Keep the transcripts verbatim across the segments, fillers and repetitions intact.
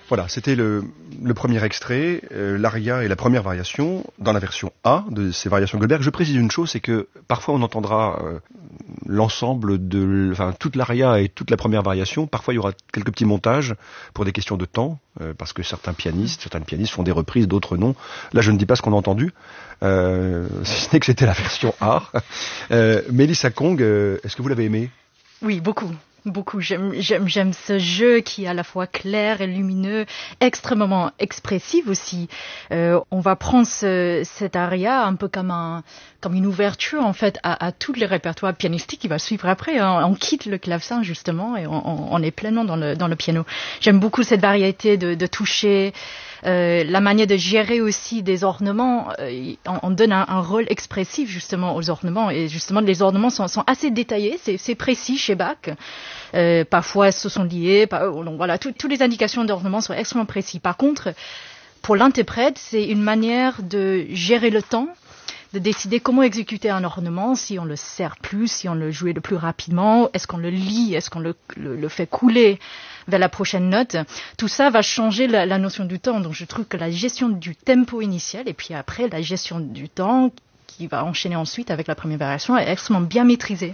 Voilà, c'était le, le premier extrait, euh, l'aria et la première variation, dans la version A de ces variations Goldberg. Je précise une chose, c'est que parfois on entendra euh, l'ensemble de, enfin toute l'aria et toute la première variation. Parfois il y aura quelques petits montages pour des questions de temps, euh, parce que certains pianistes, certaines pianistes font des reprises, d'autres non. Là je ne dis pas ce qu'on a entendu, euh, si ce n'est que c'était la version A. Euh, Mélissa Kong, euh, est-ce que vous l'avez aimé ? Oui, beaucoup. Beaucoup. J'aime, j'aime, j'aime ce jeu qui est à la fois clair et lumineux, extrêmement expressif aussi. Euh, on va prendre ce, cet aria un peu comme un, comme une ouverture en fait à, à tous les répertoires pianistiques qui va suivre après. Hein. On quitte le clavecin justement et on, on est pleinement dans le, dans le piano. J'aime beaucoup cette variété de, de toucher. Euh, la manière de gérer aussi des ornements, euh, on, on donne un, un rôle expressif justement aux ornements et justement les ornements sont, sont assez détaillés, c'est, c'est précis chez Bach. Euh, parfois, se sont liés. Par, donc voilà, toutes les indications d'ornements sont extrêmement précises. Par contre, pour l'interprète, c'est une manière de gérer le temps, de décider comment exécuter un ornement, si on le serre plus, si on le joue le plus rapidement, est-ce qu'on le lit, est-ce qu'on le, le, le fait couler vers la prochaine note. Tout ça va changer la, la notion du temps. Donc je trouve que la gestion du tempo initial et puis après la gestion du temps qui va enchaîner ensuite avec la première variation est extrêmement bien maîtrisée.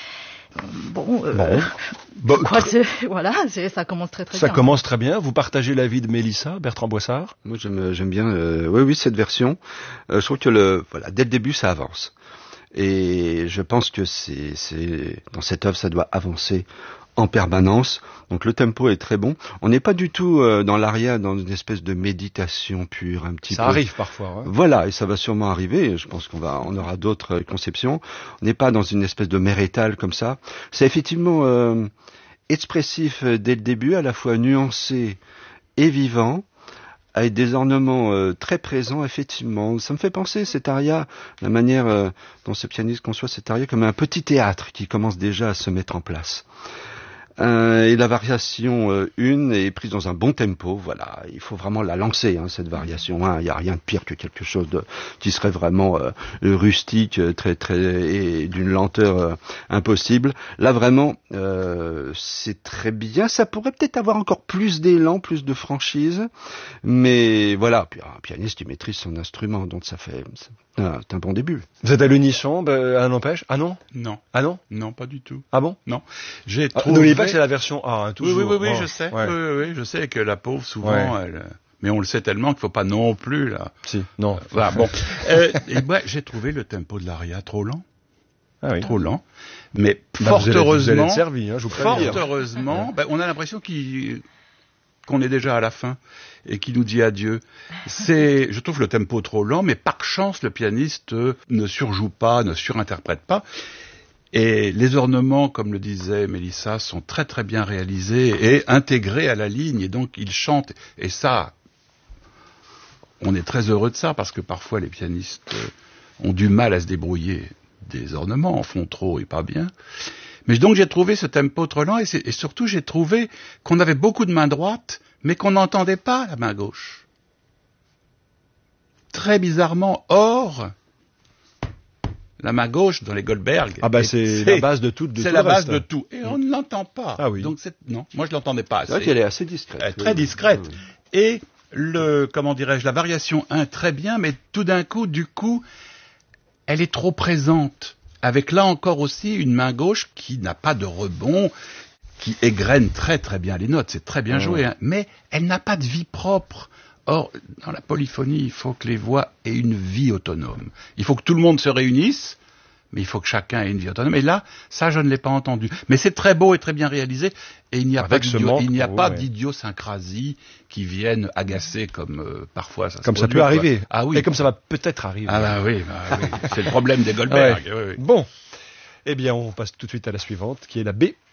Bon, euh, bon. bon quoi, c'est, voilà, c'est, ça commence très très ça bien. Ça commence très bien. Vous partagez l'avis de Mélissa, Bertrand Boissard ? Moi, j'aime, j'aime bien. Euh, oui, oui, cette version. Euh, je trouve que le, voilà, dès le début, ça avance. Et je pense que c'est, c'est dans cette œuvre, ça doit avancer en permanence. Donc le tempo est très bon. On n'est pas du tout euh, dans l'aria, dans une espèce de méditation pure, un petit ça peu. Ça arrive parfois. Hein. Voilà, et ça va sûrement arriver. Je pense qu'on va, on aura d'autres conceptions. On n'est pas dans une espèce de mérétal comme ça. C'est effectivement euh, expressif dès le début, à la fois nuancé et vivant, avec des ornements euh, très présents, effectivement. Ça me fait penser, cet aria, la manière euh, dont ce pianiste conçoit cet aria, comme un petit théâtre qui commence déjà à se mettre en place. Euh, et la variation euh, une est prise dans un bon tempo, voilà, il faut vraiment la lancer, hein, cette variation un, il n'y a rien de pire que quelque chose de, qui serait vraiment euh, rustique, très, très, et d'une lenteur euh, impossible. Là vraiment, euh, c'est très bien, ça pourrait peut-être avoir encore plus d'élan, plus de franchise, mais voilà, puis un pianiste il maîtrise son instrument, donc ça fait, c'est un, c'est un bon début. Vous êtes à l'unisson, ben, un n'empêche. Ah non ? Non. Ah non ? Non, pas du tout. Ah bon ? Non. J'ai ah, trouvé... N'oubliez pas que c'est la version A, hein, toujours. Oui, oui, oui, oui oh, je sais. ouais. Oui, oui, oui, je sais que la pauvre, souvent, ouais. elle... Mais on le sait tellement qu'il faut pas non plus, là. Si, non. Euh, voilà, bon. euh, et moi, j'ai trouvé le tempo de l'aria trop lent. Ah oui. Trop lent. Mais bah, fort vous allez, heureusement. Vous allez être servi, hein, je vous fort préviens. heureusement, ouais. ben, on a l'impression qu'il... qu'on est déjà à la fin et qui nous dit adieu. C'est, je trouve le tempo trop lent, mais par chance, le pianiste ne surjoue pas, ne surinterprète pas. Et les ornements, comme le disait Mélissa, sont très très bien réalisés et intégrés à la ligne. Et donc, ils chantent. Et ça, on est très heureux de ça, parce que parfois, les pianistes ont du mal à se débrouiller. Des ornements en font trop et pas bien. Mais donc, j'ai trouvé ce tempo trop lent et, c'est, et surtout, j'ai trouvé qu'on avait beaucoup de main droite, mais qu'on n'entendait pas la main gauche. Très bizarrement, or, la main gauche dans les Goldberg. Ah bah c'est, c'est la base de tout. De c'est tout la le base reste. de tout. Et on ne l'entend pas. Ah oui. Donc c'est, non, moi je l'entendais pas assez. C'est vrai qu'elle est assez discrète. Elle est très discrète. Oui. Et le, comment dirais-je, la variation un, très bien, mais tout d'un coup, du coup, elle est trop présente. Avec là encore aussi une main gauche qui n'a pas de rebond, qui égrène très très bien les notes, c'est très bien mmh. joué, hein, mais elle n'a pas de vie propre. Or, dans la polyphonie, il faut que les voix aient une vie autonome. Il faut que tout le monde se réunisse, mais il faut que chacun ait une vie autonome. Et là, ça, je ne l'ai pas entendu. Mais c'est très beau et très bien réalisé, et il n'y a Avec pas, d'idio- il n'y a vous, pas ouais. d'idiosyncrasie qui viennent agacer comme euh, parfois ça Comme se ça produit, peut quoi. arriver. Ah oui. Et comme ça va peut-être arriver. Ah bah oui, bah oui. C'est le problème des Goldberg. Ouais. Oui, oui. Bon. Eh bien, on passe tout de suite à la suivante, qui est la B.